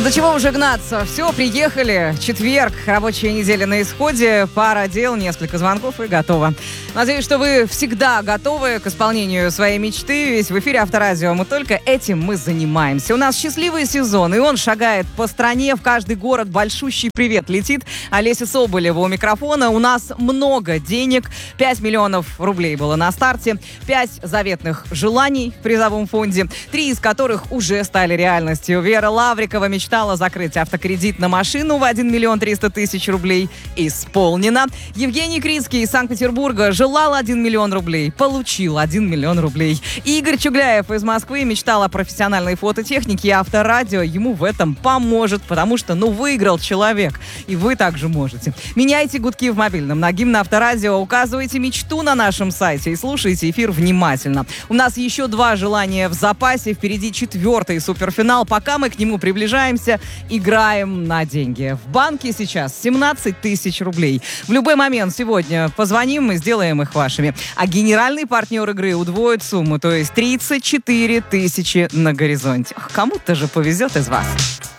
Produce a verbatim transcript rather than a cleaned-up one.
До чего уже гнаться? Все, приехали. Четверг, рабочая неделя на исходе. Пара дел, несколько звонков и готово. Надеюсь, что вы всегда готовы к исполнению своей мечты. Ведь в эфире Авторадио мы только этим мы занимаемся. У нас счастливый сезон, и он шагает по стране. В каждый город большущий привет летит. Олеся Соболева у микрофона. У нас много денег. пять миллионов рублей было на старте. пять заветных желаний в призовом фонде. Три из которых уже стали реальностью. Вера Лаврикова мечтала Мечтала закрыть автокредит на машину в один миллион триста тысяч рублей. Исполнено. Евгений Крицкий из Санкт-Петербурга желал один миллион рублей. Получил один миллион рублей. Игорь Чугляев из Москвы мечтал о профессиональной фототехнике, и Авторадио ему в этом поможет, потому что, ну, выиграл человек. И вы также можете. Меняйте гудки в мобильном на гимн Авторадио, указывайте мечту на нашем сайте и слушайте эфир внимательно. У нас еще два желания в запасе. Впереди четвертый суперфинал. Пока мы к нему приближаемся, играем на деньги. В банке сейчас семнадцать тысяч рублей. В любой момент сегодня позвоним и сделаем их вашими. А генеральный партнер игры удвоит сумму, то есть тридцать четыре тысячи на горизонте. Ах, кому-то же повезет из вас.